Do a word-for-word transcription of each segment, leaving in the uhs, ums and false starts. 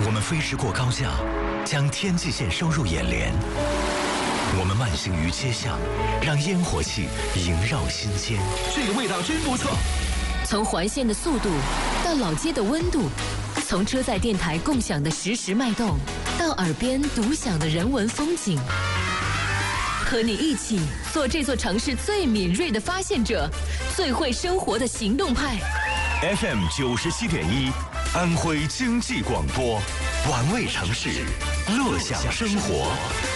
我们飞驰过高架，将天际线收入眼帘。我们慢行于街巷，让烟火气萦绕心间。 这个味道真不错。 从环线的速度到老街的温度，从车载电台共享的实时脉动，到耳边独享的人文风景。和你一起做这座城市最敏锐的发现者，最会生活的行动派。 F M 九十七点一，安徽经济广播，玩味城市，乐享生活。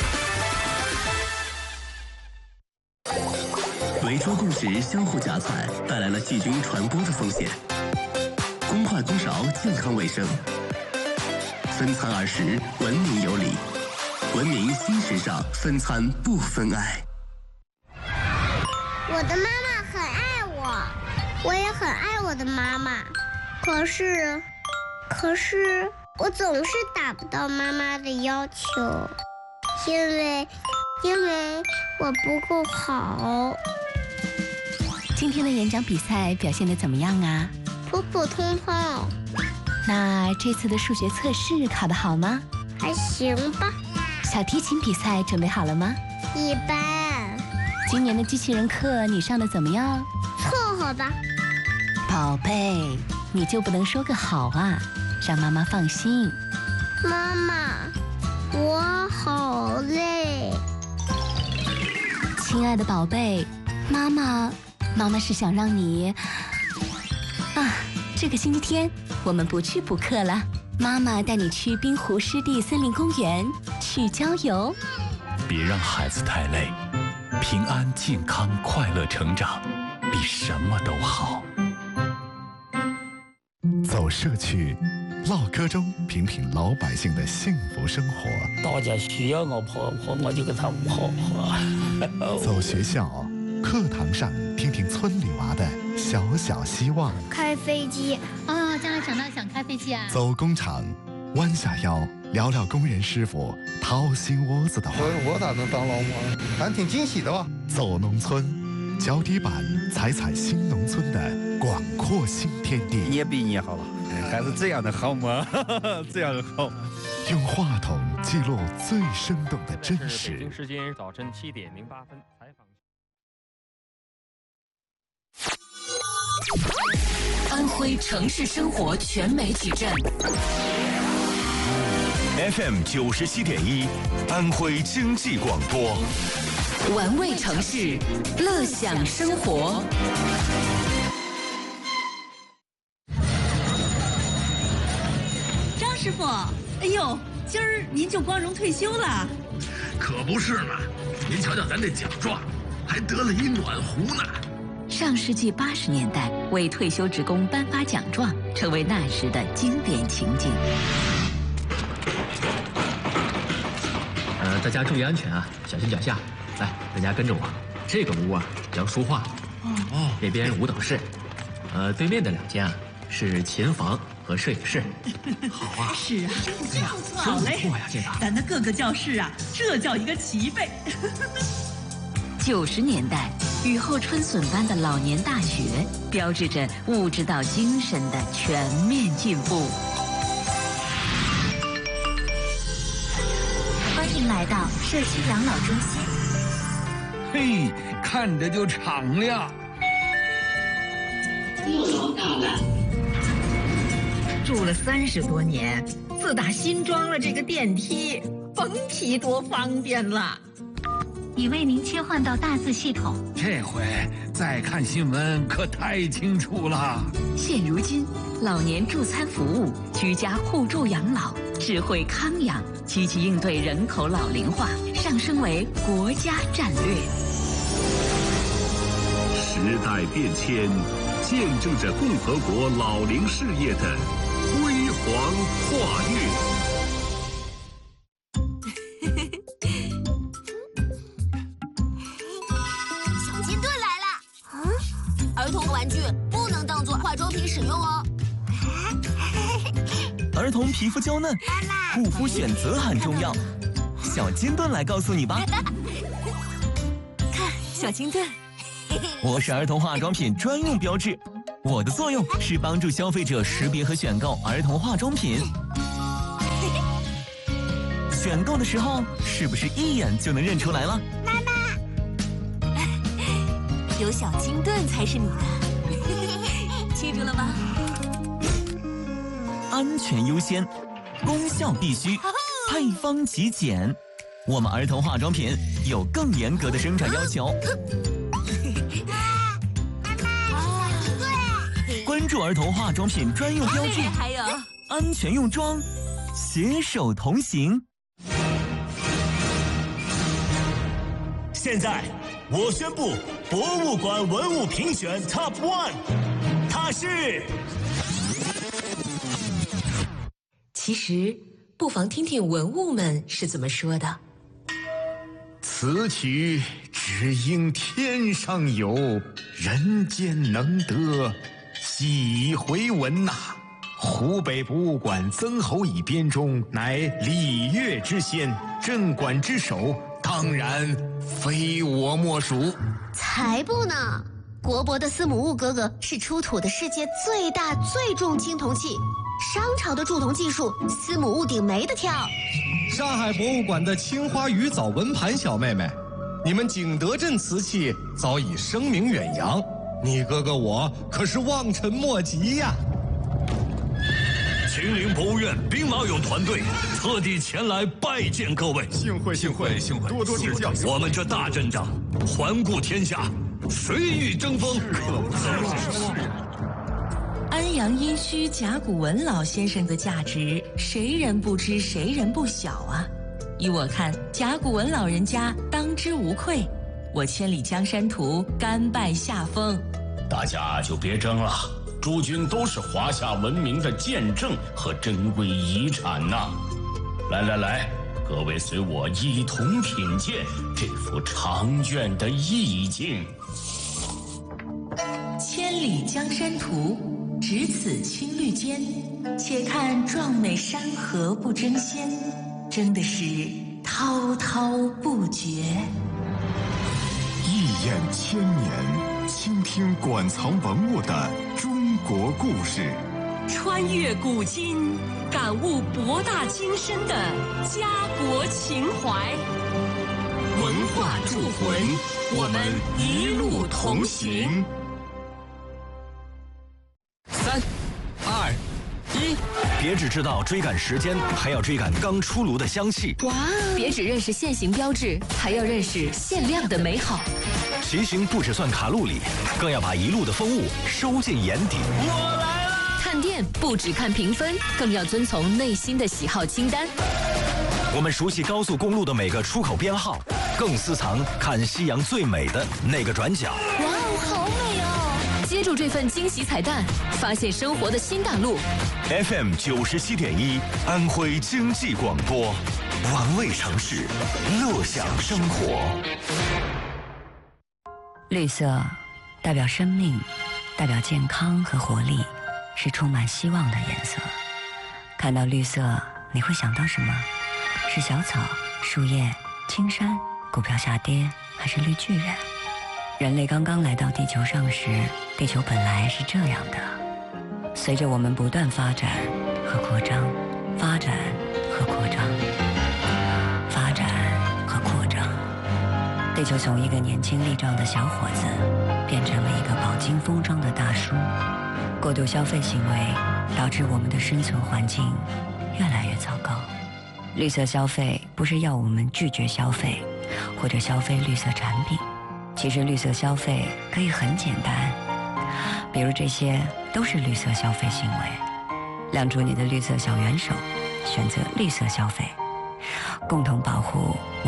围桌共食相互夹菜，带来了细菌传播的风险。公筷公勺，健康卫生。分餐而食，文明有礼。文明新时尚，分餐不分爱。 我的妈妈很爱我，我也很爱我的妈妈。可是，可是我总是达不到妈妈的要求，因为，因为我不够好。 今天的演讲比赛表现得怎么样啊？ 普普通通。 那这次的数学测试考得好吗？ 还行吧。 小提琴比赛准备好了吗？ 一般。 今年的机器人课你上得怎么样？ 凑合吧。 宝贝，你就不能说个好啊，让妈妈放心。 妈妈，我好累。 亲爱的宝贝，妈妈，妈妈是想让你啊，这个星期天我们不去补课了，妈妈带你去滨湖湿地森林公园去郊游。 别让孩子太累，平安健康快乐成长比什么都好。 走社区，唠嗑中品品老百姓的幸福生活。 大家需要我婆婆，我就给他们婆婆。 走学校，课堂上听听村里娃的小小希望。 开飞机啊，将来长大想开飞机啊。 走工厂，弯下腰聊聊工人师傅掏心窝子的话。 我我咋能当老母？还挺惊喜的吧。 走农村，脚底板踩踩新农村的广阔新天地。 你也比你好了，还是这样的好吗？这样好。 用话筒记录最生动的真实。 北京时间早晨七点零八分，采访。 安徽城市生活全媒体站 F M 九十七点一，安徽经济广播， 玩味城市，乐享生活。 张师傅，哎呦，今儿您就光荣退休了？ 可不是嘛！您瞧瞧咱这奖状，还得了一暖壶呢。 上世纪八十年代，为退休职工颁发奖状，成为那时的经典情景。 呃，大家注意安全啊，小心脚下。来，大家跟着我。这个屋啊叫书画，哦，那边舞蹈室，呃，对面的两间啊是琴房和摄影室。好啊， 是啊，真不错， 好嘞，不错呀，这个。 咱的各个教室啊，这叫一个齐备。 九十年代，雨后春笋般的老年大学，标志着物质到精神的全面进步。 欢迎来到社区养老中心。 嘿，看着就敞亮。 又老大了， 住了三十多年，自打新装了这个电梯，甭提多方便了。 已为您切换到大字系统， 这回再看新闻可太清楚了。 现如今，老年助餐服务、居家互助养老、智慧康养，积极应对人口老龄化，上升为国家战略。 时代变迁，见证着共和国老龄事业的辉煌跨越。 儿童玩具不能当做化妆品使用哦。 儿童皮肤娇嫩，护肤选择很重要。小金盾来告诉你吧。 看，小金盾， 我是儿童化妆品专用标志，我的作用是帮助消费者识别和选购儿童化妆品。 选购的时候是不是一眼就能认出来了？ 妈妈， 有小金盾才是你的，记住了吗？ 安全优先，功效必须，配方极简。我们儿童化妆品有更严格的生产要求。关注儿童化妆品专用标志， 还有安全用妆，携手同行。 现在，我宣布博物馆文物评选 Top One， 它是。 其实，不妨听听文物们是怎么说的。 此曲只应天上有，人间能得。喜回文呐、啊！湖北博物馆曾侯乙编钟乃礼乐之先，镇馆之首，当然非我莫属。 才不呢！国博的司母戊哥哥是出土的世界最大最重青铜器，商朝的铸铜技术，司母戊鼎没得挑。 上海博物馆的青花鱼藻文盘小妹妹，你们景德镇瓷器早已声名远扬。你哥哥我可是望尘莫及呀！ 秦陵博物院兵马俑团队特地前来拜见各位， 幸会幸会幸会，多多指教。 我们这大阵仗，环顾天下，谁与争锋？ 安阳殷墟甲骨文老先生的价值，谁人不知，谁人不晓啊！依我看，甲骨文老人家当之无愧。我千里江山图，甘拜下风。 大家就别争了，诸君都是华夏文明的见证和珍贵遗产呐、啊！来来来，各位随我一同品鉴这幅长卷的意境。 千里江山图，只此青绿间，且看壮美山河不争先，争的是滔滔不绝。 一眼千年，倾听馆藏文物的中国故事， 穿越古今，感悟博大精深的家国情怀。 文化铸魂，我们一路同行。 三、二、一，别只知道追赶时间，还要追赶刚出炉的香气。 哇！别只认识现行标志，还要认识限量的美好。 骑行不只算卡路里，更要把一路的风物收进眼底。 我来了！看店不只看评分，更要遵从内心的喜好清单。 我们熟悉高速公路的每个出口编号，更私藏看夕阳最美的那个转角。 哇哦，好美哦！接住这份惊喜彩蛋，发现生活的新大陆。 F M 九十七点一，安徽经济广播，玩味城市，乐享生活。 绿色代表生命，代表健康和活力，是充满希望的颜色。看到绿色，你会想到什么？是小草、树叶、青山、股票下跌，还是绿巨人？人类刚刚来到地球上时，地球本来是这样的。随着我们不断发展和扩张，发展和扩张，发展和扩张，地球从一个年轻力壮的小伙子，变成了一个饱经风霜的大叔。过度消费行为导致我们的生存环境越来越糟糕。绿色消费不是要我们拒绝消费，或者消费绿色产品。其实绿色消费可以很简单，比如这些都是绿色消费行为。亮出你的绿色小元手，选择绿色消费，共同保护